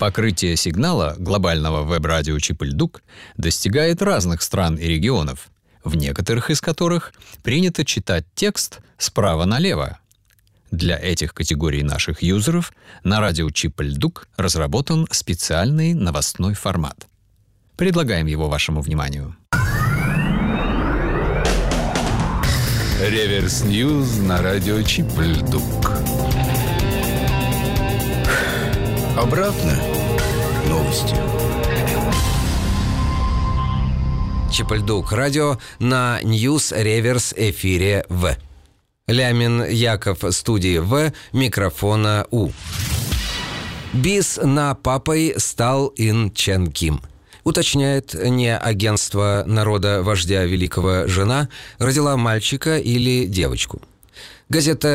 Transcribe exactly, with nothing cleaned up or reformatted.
Покрытие сигнала глобального веб-радио Чип-и-Ль-Дук достигает разных стран и регионов, в некоторых из которых принято читать текст справа налево. Для этих категорий наших юзеров на радио Чип-и-Ль-Дук разработан специальный новостной формат. Предлагаем его вашему вниманию. Реверс Ньюз на радио Чип-и-Ль-Дук. Обратно новости. Чип-и-Ль-Дук радио на Ньюс Реверс эфире В. Лямин Яков, студии В, микрофона У. Бис на папой стал Ин Чен Ким. Уточняет, не агентство народа вождя великого жена родила мальчика или девочку. Газета